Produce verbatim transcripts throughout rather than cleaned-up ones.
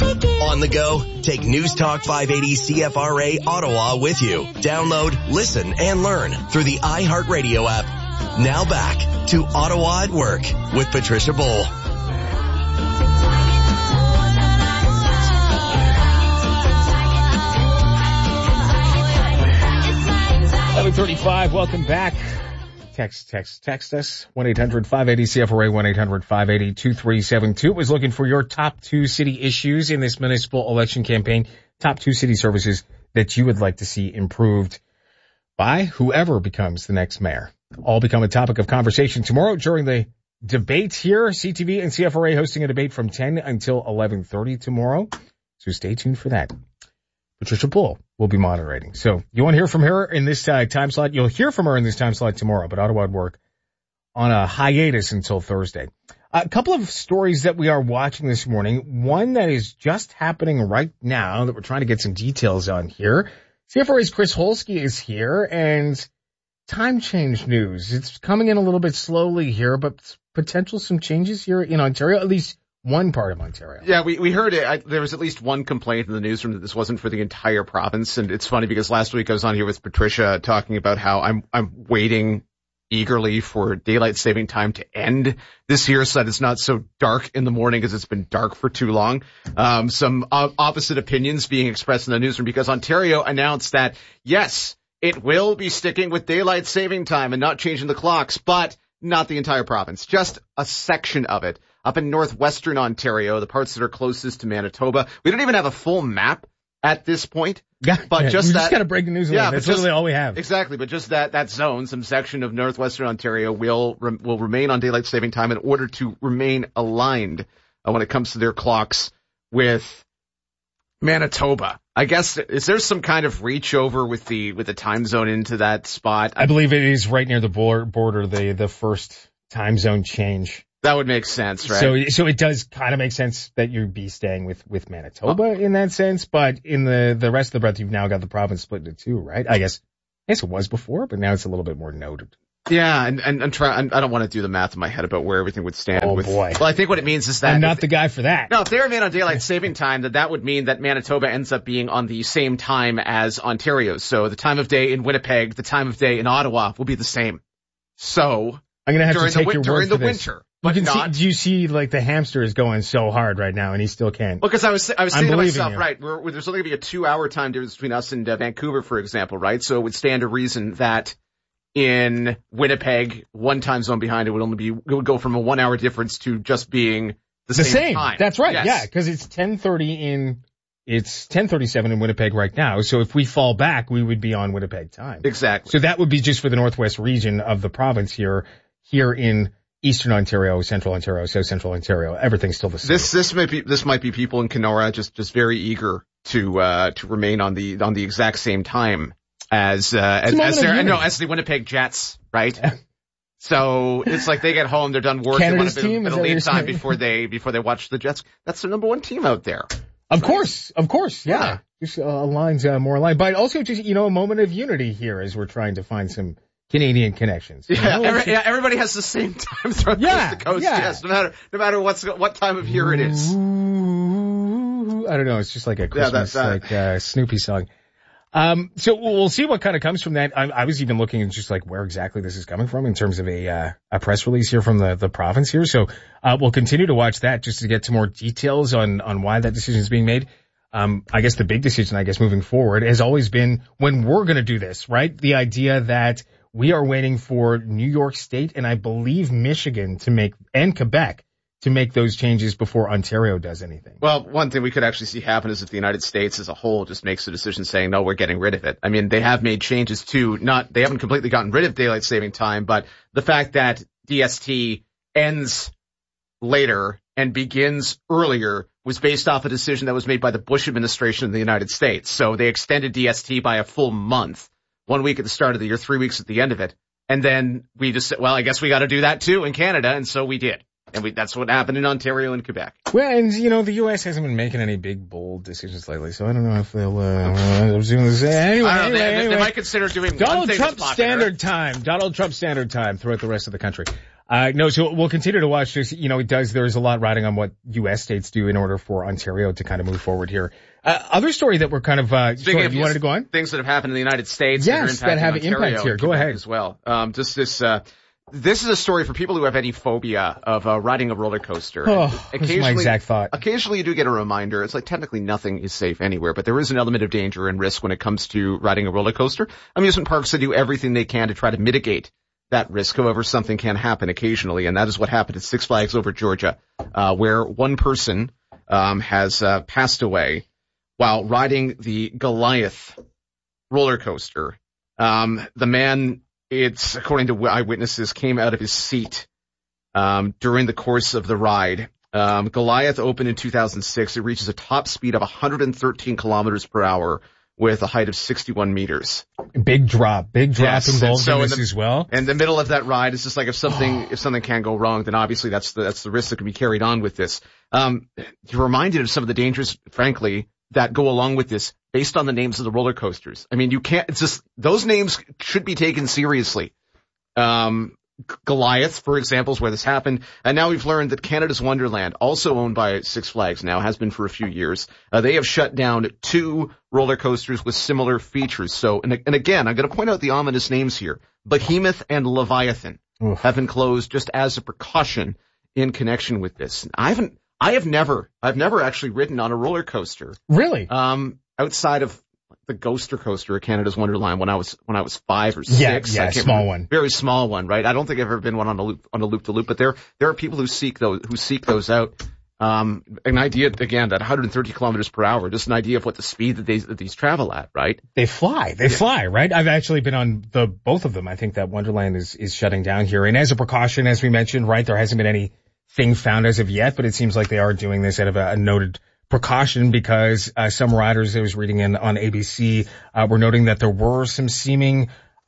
On the go, take News Talk five eighty C F R A Ottawa with you. Download, listen, and learn through the iHeartRadio app. Now back to Ottawa at Work with Patricia Bull. eleven thirty-five, welcome back. Text, text, text us. one eight hundred five eighty C F R A, one eight hundred five eighty two three seven two. Was looking for your top two city issues in this municipal election campaign. Top two city services that you would like to see improved by whoever becomes the next mayor. All become a topic of conversation tomorrow during the debate here. C T V and C F R A hosting a debate from ten until eleven thirty tomorrow. So stay tuned for that. Patricia Bull will be moderating. So you want to hear from her in this uh, time slot? You'll hear from her in this time slot tomorrow, but Ottawa at Work on a hiatus until Thursday. A couple of stories that we are watching this morning. One that is just happening right now that we're trying to get some details on here. C F R A's Chris Holsky is here, and time change news. It's coming in a little bit slowly here, but potential some changes here in Ontario, at least one part of Ontario. Yeah, we, we heard it. I, there was at least one complaint in the newsroom that this wasn't for the entire province. And it's funny because last week I was on here with Patricia talking about how I'm, I'm waiting eagerly for daylight saving time to end this year so that it's not so dark in the morning because it's been dark for too long. Um, some o- opposite opinions being expressed in the newsroom because Ontario announced that, yes, it will be sticking with daylight saving time and not changing the clocks, but not the entire province, just a section of it. Up in northwestern Ontario, the parts that are closest to Manitoba. We don't even have a full map at this point. Yeah, but yeah, just we that. just got to break the news. Yeah, that's literally all we have. Exactly, but just that that zone, some section of northwestern Ontario will will remain on daylight saving time in order to remain aligned uh, when it comes to their clocks with Manitoba. I guess, is there some kind of reach over with the with the time zone into that spot? I believe it is right near the border, the the first time zone change. That would make sense, right? So, so it does kind of make sense that you'd be staying with, with Manitoba oh. in that sense, but in the, the rest of the breadth, you've now got the province split into two, right? I guess, I guess it was before, but now it's a little bit more noted. Yeah, and, and, and try, and I don't want to do the math in my head about where everything would stand. Oh with, boy. Well, I think what it means is that. I'm not the guy for that. No, if they remain on daylight saving time, that that would mean that Manitoba ends up being on the same time as Ontario. So the time of day in Winnipeg, the time of day in Ottawa will be the same. So. I'm going to have during to take the, your during word for the this. winter. But you can not, see, do you see, like, the hamster is going so hard right now, and he still can't? Well, because I was, I was saying to myself, you. right, we're, we're, there's only going to be a two-hour time difference between us and uh, Vancouver, for example, right? So it would stand to reason that in Winnipeg, one time zone behind it would only be, it would go from a one-hour difference to just being the, the same, same time. That's right, yes. Yeah, because it's ten thirty in, it's ten thirty-seven in Winnipeg right now, so if we fall back, we would be on Winnipeg time. Exactly. So that would be just for the northwest region of the province here, here in Eastern Ontario, Central Ontario, South Central Ontario, everything's still the same. This, this might be, this might be people in Kenora just, just very eager to, uh, to remain on the, on the exact same time as, uh, as, as their, no, as the Winnipeg Jets, right? Yeah. So it's like they get home, they're done work, Canada's they want a bit, team, bit of lead time before they, before they watch the Jets. That's the number one team out there. Of course, of course, yeah. yeah. Just uh, aligns, uh, more aligned, but also just, you know, a moment of unity here as we're trying to find some Canadian connections. Yeah, you know? every, yeah, everybody has the same time throughout yeah, coast to coast. Yeah. Yes, no matter no matter what's what time of year it is. Ooh, I don't know. It's just like a Christmas, yeah, that, that. like uh, Snoopy song. Um, so we'll see what kind of comes from that. I, I was even looking at just like where exactly this is coming from in terms of a uh, a press release here from the the province here. So uh, we'll continue to watch that just to get some more details on on why that decision is being made. Um, I guess the big decision, I guess, moving forward has always been when we're going to do this, right? The idea that we are waiting for New York State and I believe Michigan to make, and Quebec to make those changes before Ontario does anything. Well, one thing we could actually see happen is if the United States as a whole just makes a decision saying, no, we're getting rid of it. I mean, they have made changes to not, they haven't completely gotten rid of daylight saving time, but the fact that D S T ends later and begins earlier was based off a decision that was made by the Bush administration in the United States. So they extended D S T by a full month, one week at the start of the year, three weeks at the end of it. And then we just said, well, I guess we got to do that too in Canada. And so we did. And we, that's what happened in Ontario and Quebec. Well, and, you know, the U S hasn't been making any big, bold decisions lately, so I don't know if they'll, uh, uh doing this. Anyway, I don't know, anyway, they, anyway. they might consider doing Donald one thing Trump that's popular. standard time. Donald Trump standard time throughout the rest of the country. Uh, no, so we'll continue to watch this. You know, it does, there's a lot riding on what U S states do in order for Ontario to kind of move forward here. Uh, other story that we're kind of, uh, sorry, of you wanted to go on? Things that have happened in the United States yes, that, are that have Ontario impact here. Go ahead. As well. Um, just this, uh, this is a story for people who have any phobia of uh, riding a roller coaster. Oh, that's my exact thought. Occasionally you do get a reminder. It's like technically nothing is safe anywhere, but there is an element of danger and risk when it comes to riding a roller coaster. Amusement parks, they do everything they can to try to mitigate that risk. However, something can happen occasionally, and that is what happened at Six Flags Over Georgia, uh, where one person um, has uh, passed away while riding the Goliath roller coaster. Um, the man, it's according to eyewitnesses, came out of his seat um, during the course of the ride. Um, Goliath opened in two thousand six. It reaches a top speed of one hundred thirteen kilometers per hour with a height of sixty-one meters. Big drop, big drop yes, involved so in this in the, as well. And the middle of that ride is just like if something if something can go wrong, then obviously that's the that's the risk that can be carried on with this. Um, you're reminded of some of the dangers, frankly, that go along with this based on the names of the roller coasters. I mean, you can't, it's just, those names should be taken seriously. Um, Goliath, for example, is where this happened. And now we've learned that Canada's Wonderland, also owned by Six Flags now, has been for a few years. Uh, they have shut down two roller coasters with similar features. So, and, and again, I'm going to point out the ominous names here. Behemoth and Leviathan Oof. have been closed just as a precaution in connection with this. I haven't, I have never, I've never actually ridden on a roller coaster. Really? Um, outside of the Ghoster Coaster at Canada's Wonderland when I was, when I was five or six. Yeah, yeah, small remember. one. Very small one, right? I don't think I've ever been one on a loop, on a loop to loop, but there, there are people who seek those, who seek those out. Um, an idea, again, that one hundred thirty kilometers per hour, just an idea of what the speed that, they, that these travel at, right? They fly, they yeah. fly, right? I've actually been on the, both of them. I think that Wonderland is, is shutting down here. And as a precaution, as we mentioned, right, there hasn't been any thing found as of yet, but it seems like they are doing this out of a, a noted precaution because uh, some riders I was reading in on A B C uh, were noting that there were some seeming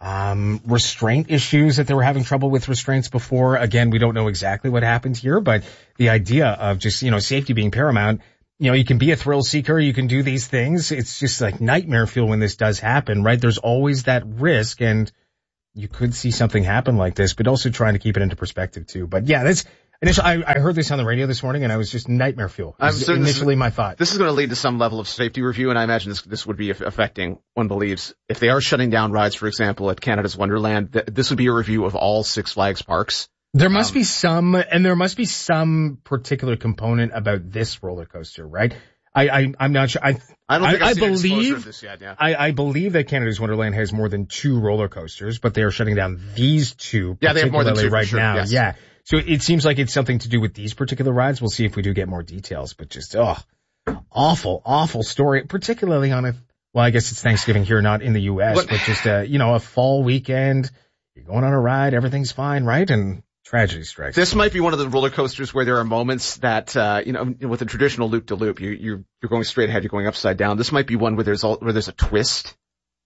um restraint issues, that they were having trouble with restraints before. Again, we don't know exactly what happened here, but the idea of just, you know, safety being paramount. You know, you can be a thrill seeker, you can do these things. It's just like nightmare fuel when this does happen, right? There's always that risk, and you could see something happen like this, but also trying to keep it into perspective too. But yeah, that's initially, I, I heard this on the radio this morning, and I was just nightmare fuel. I'm certain initially is, my thought. This is going to lead to some level of safety review, and I imagine this this would be affecting, one believes, if they are shutting down rides, for example, at Canada's Wonderland, th- this would be a review of all Six Flags parks. There must um, be some, and there must be some particular component about this roller coaster, right? I, I I'm not sure. I I don't think I, I've seen I believe of this yet, yeah. I, I believe that Canada's Wonderland has more than two roller coasters, but they are shutting down these two. Yeah, they have more than two right for sure, now. yes. Yeah. So it seems like it's something to do with these particular rides. We'll see if we do get more details, but just, oh, awful, awful story, particularly on a, well, I guess it's Thanksgiving here, not in the U S, but, but just a, you know, a fall weekend. You're going on a ride, everything's fine, right? And tragedy strikes. This might be one of the roller coasters where there are moments that, uh, you know, with a traditional loop to loop, you, you're, you're going straight ahead, you're going upside down. This might be one where there's all, where there's a twist,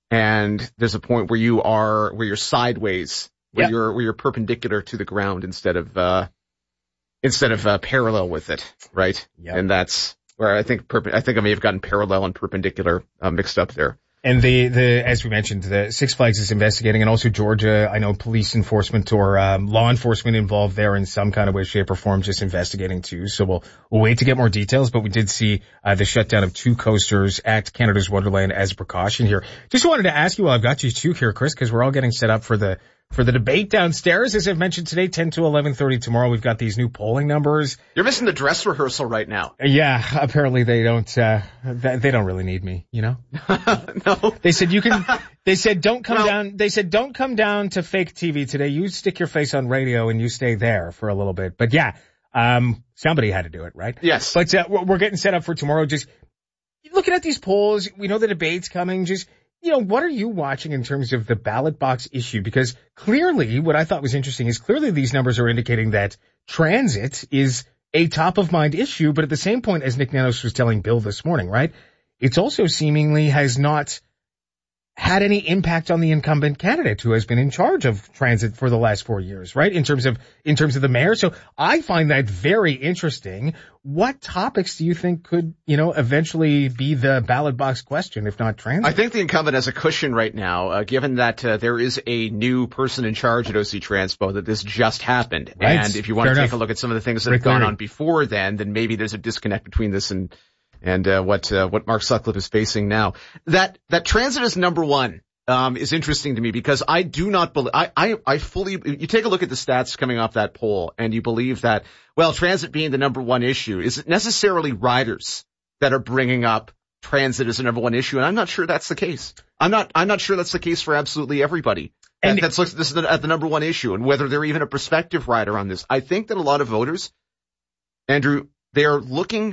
and there's a point where you are, where you're sideways. Where yep. you're, where you're perpendicular to the ground instead of, uh, instead of, uh, parallel with it, right? Yep. And that's where I think, perp- I think I may have gotten parallel and perpendicular, uh, mixed up there. And the, the, as we mentioned, the Six Flags is investigating, and also Georgia, I know police enforcement or, um, law enforcement involved there in some kind of way, shape, or form, just investigating too. So we'll, we'll wait to get more details, but we did see, uh, the shutdown of two coasters at Canada's Wonderland as a precaution here. Just wanted to ask you, while I've got you too here, Chris, because we're all getting set up for the, for the debate downstairs. As I've mentioned today, ten to eleven thirty tomorrow, we've got these new polling numbers. You're missing the dress rehearsal right now. Yeah, apparently they don't, uh, they don't really need me, you know? No. They said you can, they said don't come well, down, they said don't come down to fake T V today. You stick your face on radio and you stay there for a little bit. But yeah, um, somebody had to do it, right? Yes. But, uh, we're getting set up for tomorrow. Just looking at these polls, we know the debate's coming. Just, you know, what are you watching in terms of the ballot box issue? Because clearly, what I thought was interesting is clearly these numbers are indicating that transit is a top of mind issue. But at the same point, as Nick Nanos was telling Bill this morning, right, it's also seemingly has not had any impact on the incumbent candidate who has been in charge of transit for the last four years, right? In terms of, in terms of the mayor. So I find that very interesting. What topics do you think could, you know, eventually be the ballot box question, if not transit? I think the incumbent has a cushion right now, uh, given that uh, there is a new person in charge at O C Transpo, that this just happened. Right. And if you want Fair to enough. take a look at some of the things that Rick have gone Leary. on before then, then maybe there's a disconnect between this and and uh, what uh, what Mark Sutcliffe is facing now. That that transit is number one. Um, is interesting to me because I do not believe, I, I, I fully, you take a look at the stats coming off that poll and you believe that, well, transit being the number one issue, is it necessarily riders that are bringing up transit as the number one issue? And I'm not sure that's the case. I'm not, I'm not sure that's the case for absolutely everybody. And that, that's looked at this at the number one issue and whether they're even a prospective rider on this. I think that a lot of voters, Andrew, they are looking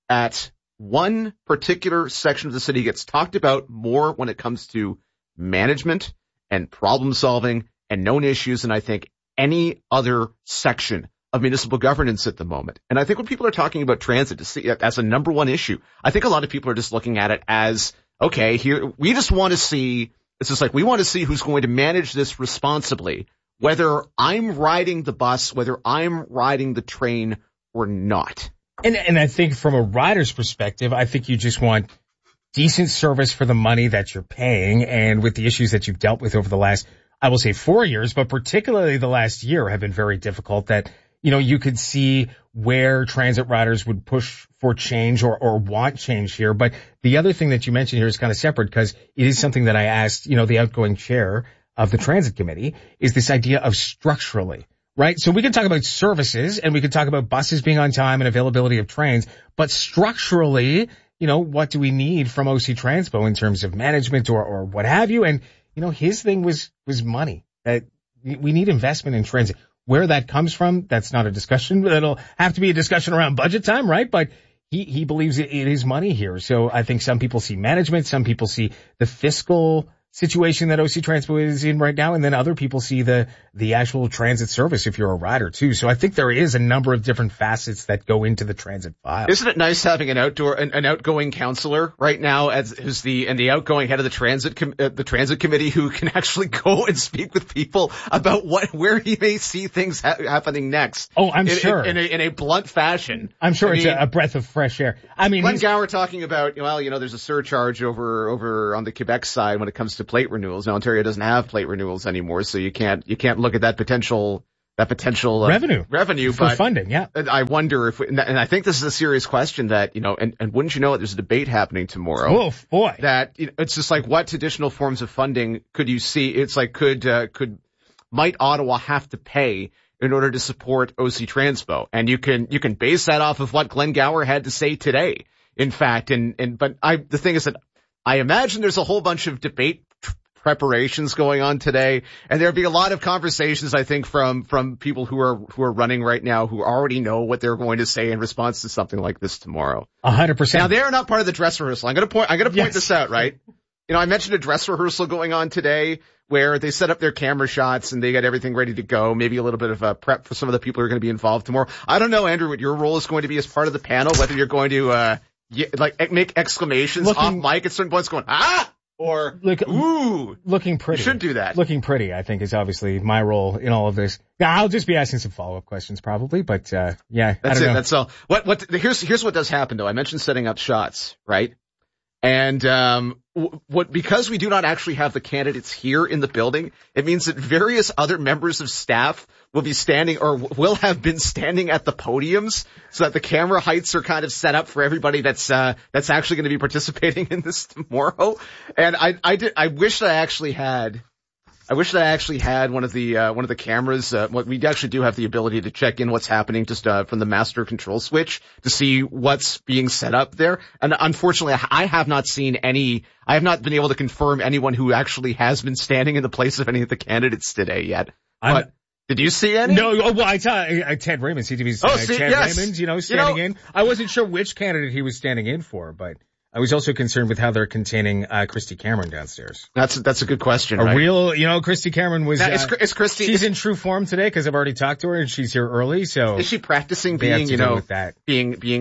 at one particular section of the city gets talked about more when it comes to management and problem solving and known issues than I think any other section of municipal governance at the moment. And I think when people are talking about transit to see it as a number one issue, I think a lot of people are just looking at it as, okay, here, we just want to see, it's just like, we want to see who's going to manage this responsibly, whether I'm riding the bus, whether I'm riding the train or not. And, and I think from a rider's perspective, I think you just want decent service for the money that you're paying, and with the issues that you've dealt with over the last, I will say four years, but particularly the last year have been very difficult, that, you know, you could see where transit riders would push for change or, or want change here. But the other thing that you mentioned here is kind of separate because it is something that I asked, you know, the outgoing chair of the transit committee, is this idea of structurally, right? So we can talk about services and we can talk about buses being on time and availability of trains, but structurally, you know, what do we need from O C Transpo in terms of management or, or what have you? And, you know, his thing was, was money. Uh, we need investment in transit. Where that comes from, that's not a discussion. It'll have to be a discussion around budget time, right? But he, he believes it, it is money here. So I think some people see management, some people see the fiscal situation that O C Transpo is in right now, and then other people see the the actual transit service if you're a rider too. So I think there is a number of different facets that go into the transit file. Isn't it nice having an outdoor an, an outgoing counselor right now as who's the and the outgoing head of the transit com, uh, the transit committee who can actually go and speak with people about what where he may see things ha- happening next. Oh, I'm in, sure in, in, a, in a blunt fashion. I'm sure I it's mean, a, a breath of fresh air. I mean, Glenn Gower talking about, well, you know, there's a surcharge over over on the Quebec side when it comes to plate renewals. Now Ontario doesn't have plate renewals anymore, so you can't you can't look at that potential that potential uh, revenue revenue for but funding. Yeah, I wonder if, and I think this is a serious question that, you know, and, and wouldn't you know it, there's a debate happening tomorrow. Oh boy, that you know, it's just like, what additional forms of funding could you see? It's like, could uh, could might Ottawa have to pay in order to support O C Transpo? And you can you can base that off of what Glenn Gower had to say today. In fact, and and but I the thing is that I imagine there's a whole bunch of debate preparations going on today, and there'll be a lot of conversations, I think, from from people who are who are running right now who already know what they're going to say in response to something like this tomorrow. A hundred percent. Now they're not part of the dress rehearsal. I'm going to point. I'm going to point Yes. this out, right? You know, I mentioned a dress rehearsal going on today where they set up their camera shots and they got everything ready to go. Maybe a little bit of a prep for some of the people who are going to be involved tomorrow. I don't know, Andrew, what your role is going to be as part of the panel, whether you're going to uh y- like make exclamations Looking- off mic at certain points, going ah. Or, Look, ooh, looking pretty. you should do that. Looking pretty, I think, is obviously my role in all of this. Yeah, I'll just be asking some follow-up questions probably, but, uh, yeah, That's I don't it. know. That's all. What, what, here's, here's what does happen though. I mentioned setting up shots, right? And, um, what, because we do not actually have the candidates here in the building, it means that various other members of staff will be standing or will have been standing at the podiums so that the camera heights are kind of set up for everybody that's, uh, that's actually going to be participating in this tomorrow. And I, I did, I wish that I actually had, I wish that I actually had one of the, uh, one of the cameras. Uh, what we actually do have the ability to check in what's happening just, uh, from the master control switch to see what's being set up there. And unfortunately, I have not seen any, I have not been able to confirm anyone who actually has been standing in the place of any of the candidates today yet. I'm- But did you see any? No, oh, well, I saw uh, Ted Raymond, C T V's Oh, uh, see, Ted yes. Raymond, you know, standing You know- in. I wasn't sure which candidate he was standing in for, but I was also concerned with how they're containing uh Christy Cameron downstairs. That's, that's a good question, A right? real, you know, Christy Cameron was, Now, uh, is, is Christy, she's is, in true form today because I've already talked to her and she's here early, so is she practicing they have being, to you deal know, with that. being, being,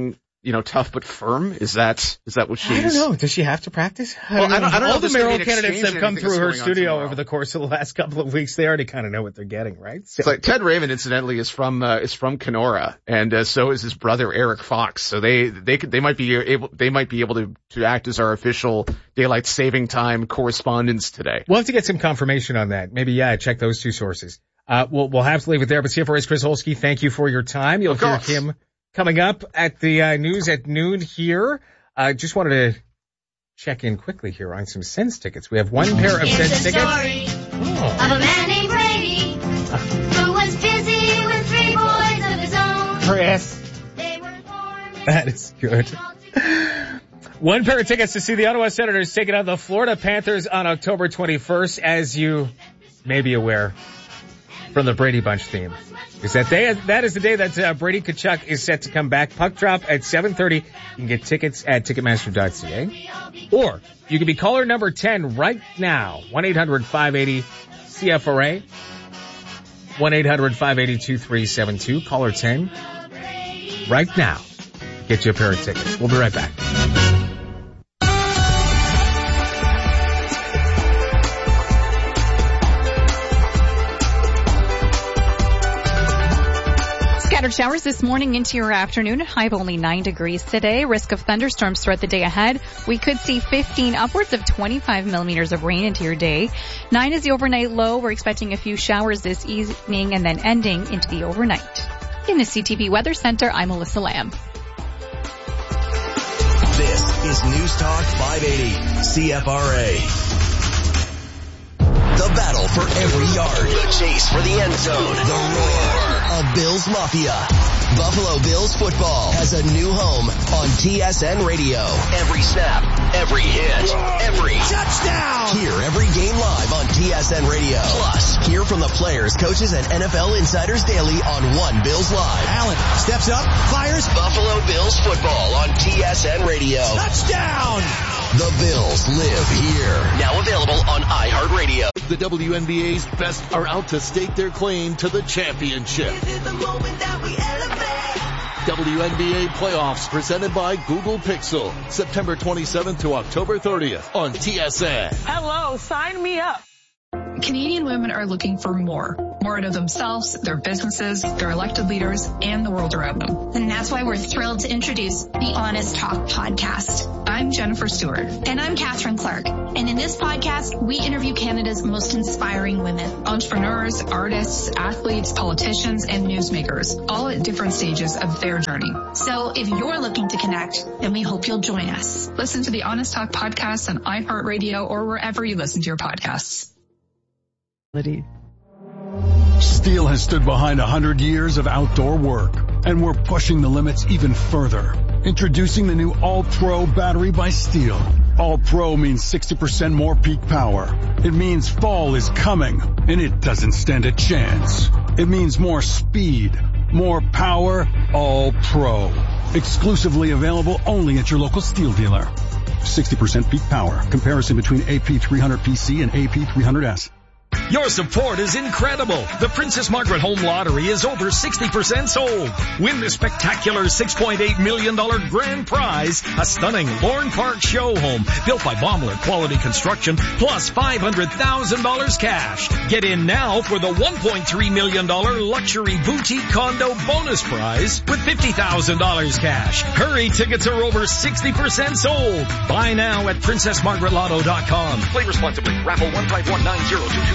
you know, tough but firm? Is that is that what she's? I don't know. Does she have to practice? I well, don't I don't, I don't All know. the mayoral candidates that have come through her studio over the course of the last couple of weeks, they already kind of know what they're getting, right? So. It's like Ted Raymond, incidentally, is from uh, is from Kenora, and uh, so is his brother Eric Fox. So they they could they might be able they might be able to to act as our official daylight saving time correspondents today. We'll have to get some confirmation on that. Maybe yeah, check those two sources. Uh, we'll we'll have to leave it there. But C F R A's Chris Holsky, thank you for your time. You'll hear him coming up at the uh, news at noon here. I uh, just wanted to check in quickly here on some Sens tickets. We have one pair of Sens tickets. Oh. Of a man named Brady who was busy with three boys of his own. Chris. They were born. That is good. One pair of tickets to see the Ottawa Senators taking on the Florida Panthers on October twenty-first, as you may be aware from the Brady Bunch theme. Is that day? That is the day that uh, Brady Tkachuk is set to come back. Puck drop at seven thirty. You can get tickets at ticketmaster dot c a. Or you can be caller number ten right now. one eight hundred five eighty C F R A. one eight hundred five eighty two three seven two. Caller ten right now. Get you a pair of tickets. We'll be right back. Scattered showers this morning into your afternoon. High of only nine degrees today. Risk of thunderstorms throughout the day ahead. We could see fifteen, upwards of twenty-five millimeters of rain into your day. nine is the overnight low. We're expecting a few showers this evening and then ending into the overnight. In the C T V Weather Center, I'm Melissa Lamb. This is News Talk five eighty C F R A. The battle for every yard. The chase for the end zone. The roar of Bills Mafia. Buffalo Bills football has a new home on T S N Radio. Every snap, every hit, every touchdown. Hear every game live on T S N Radio. Plus, hear from the players, coaches, and N F L insiders daily on One Bills Live. Allen steps up, fires. Buffalo Bills football on T S N Radio. Touchdown. The Bills live here. Now available on iHeartRadio. The W N B A's best are out to stake their claim to the championship. This is the moment that we elevate. W N B A playoffs presented by Google Pixel. September twenty-seventh to October thirtieth on T S N. Hello, sign me up. Canadian women are looking for more. More out of themselves, their businesses, their elected leaders, and the world around them. And that's why we're thrilled to introduce the Honest Talk podcast. I'm Jennifer Stewart. And I'm Catherine Clark. And in this podcast, we interview Canada's most inspiring women. Entrepreneurs, artists, athletes, politicians, and newsmakers, all at different stages of their journey. So if you're looking to connect, then we hope you'll join us. Listen to the Honest Talk podcast on iHeartRadio or wherever you listen to your podcasts. Steel has stood behind one hundred years of outdoor work, and we're pushing the limits even further. Introducing the new All-Pro battery by Steel. All-Pro means sixty percent more peak power. It means fall is coming, and it doesn't stand a chance. It means more speed, more power, All-Pro. Exclusively available only at your local Steel dealer. sixty percent peak power. Comparison between A P three hundred P C and A P three hundred S. Your support is incredible. The Princess Margaret Home Lottery is over sixty percent sold. Win the spectacular six point eight million dollars grand prize, a stunning Lorne Park show home built by Baumler Quality Construction, plus five hundred thousand dollars cash. Get in now for the one point three million dollars luxury boutique condo bonus prize with fifty thousand dollars cash. Hurry, tickets are over sixty percent sold. Buy now at princess margaret lotto dot com. Play responsibly. Raffle one five one nine zero two two.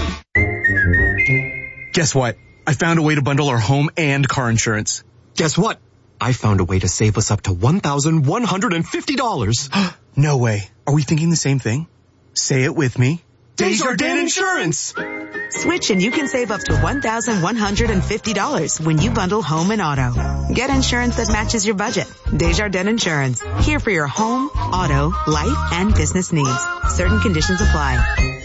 Guess what? I found a way to bundle our home and car insurance. Guess what? I found a way to save us up to one thousand one hundred fifty dollars. No way. Are we thinking the same thing? Say it with me. Desjardins Insurance! Switch and you can save up to one thousand one hundred fifty dollars when you bundle home and auto. Get insurance that matches your budget. Desjardins Insurance. Here for your home, auto, life, and business needs. Certain conditions apply.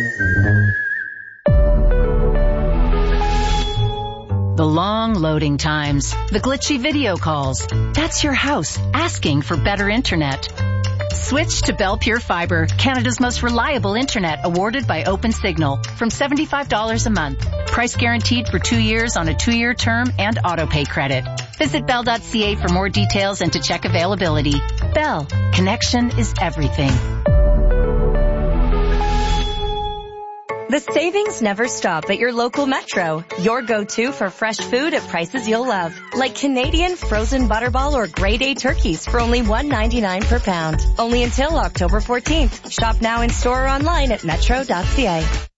The long loading times, the glitchy video calls. That's your house asking for better internet. Switch to Bell Pure Fiber, Canada's most reliable internet, awarded by OpenSignal, from seventy-five dollars a month. Price guaranteed for two years on a two-year term and auto pay credit. Visit bell dot c a for more details and to check availability. Bell, connection is everything. The savings never stop at your local Metro. Your go-to for fresh food at prices you'll love. Like Canadian frozen butterball or grade A turkeys for only one ninety-nine per pound. Only until October fourteenth. Shop now in store or online at metro dot c a.